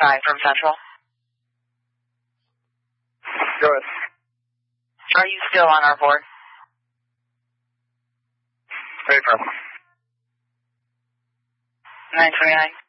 925 from Central. Go ahead. Are you still on our board? Paper. 929.